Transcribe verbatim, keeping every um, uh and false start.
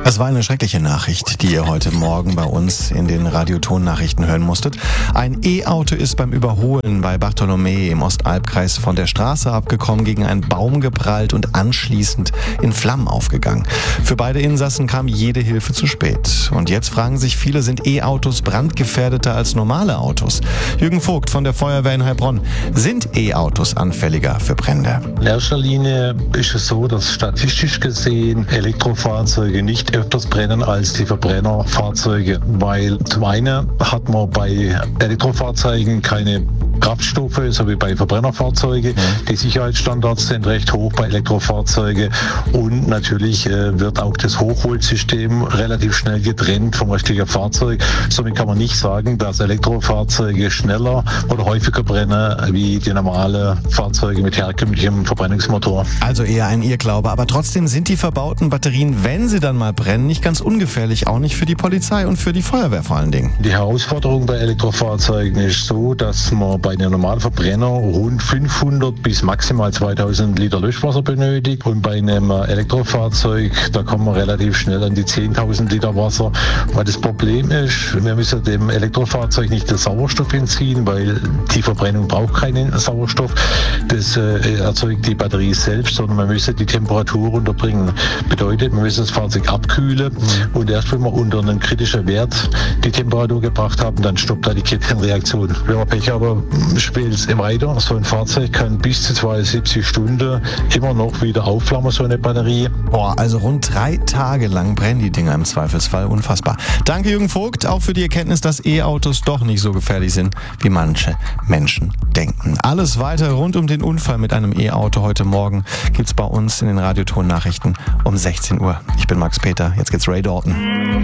Es war eine schreckliche Nachricht, die ihr heute Morgen bei uns in den Radiotonnachrichten hören musstet. Ein E-Auto ist beim Überholen bei Bartholomä im Ostalbkreis von der Straße abgekommen, gegen einen Baum geprallt und anschließend in Flammen aufgegangen. Für beide Insassen kam jede Hilfe zu spät. Und jetzt fragen sich viele, sind E-Autos brandgefährdeter als normale Autos? Jürgen Vogt von der Feuerwehr in Heilbronn. Sind E-Autos anfälliger für Brände? In erster Linie ist es so, dass statistisch gesehen Elektrofahrzeuge nicht öfters brennen als die Verbrennerfahrzeuge, weil zum einen hat man bei Elektrofahrzeugen keine Kraftstoffe, so wie bei Verbrennerfahrzeugen. Die Sicherheitsstandards sind recht hoch bei Elektrofahrzeugen und natürlich äh, wird auch das Hochvoltsystem relativ schnell getrennt vom richtigen Fahrzeug. Somit kann man nicht sagen, dass Elektrofahrzeuge schneller oder häufiger brennen wie die normalen Fahrzeuge mit herkömmlichem Verbrennungsmotor. Also eher ein Irrglaube, aber trotzdem sind die verbauten Batterien, wenn sie dann mal brennen, nicht ganz ungefährlich, auch nicht für die Polizei und für die Feuerwehr vor allen Dingen. Die Herausforderung bei Elektrofahrzeugen ist so, dass man bei einem normalen Verbrenner rund fünfhundert bis maximal zweitausend Liter Löschwasser benötigt und bei einem Elektrofahrzeug, da kommt man relativ schnell an die zehntausend Liter Wasser. Weil das Problem ist, wir müssen dem Elektrofahrzeug nicht den Sauerstoff entziehen, weil die Verbrennung braucht keinen Sauerstoff. Das äh, erzeugt die Batterie selbst, sondern man müsse die Temperatur runterbringen. Bedeutet, man müsse das Fahrzeug abkühlen mhm. und erst wenn wir unter einen kritischen Wert die Temperatur gebracht haben, dann stoppt da die Kettenreaktion. Wenn wir Pech haben, spielt es immer weiter. So ein Fahrzeug kann bis zu zweiundsiebzig Stunden immer noch wieder aufflammen, so eine Batterie. Boah, also rund drei Tage lang brennen die Dinger im Zweifelsfall. Unfassbar. Danke Jürgen Vogt, auch für die Erkenntnis, dass E-Autos doch nicht so gefährlich sind, wie manche Menschen denken. Alles weiter rund um den Unfall mit einem E-Auto heute Morgen gibt's bei uns in den Radiotonnachrichten um sechzehn Uhr. Ich bin Max Peter, jetzt geht's Ray Dalton.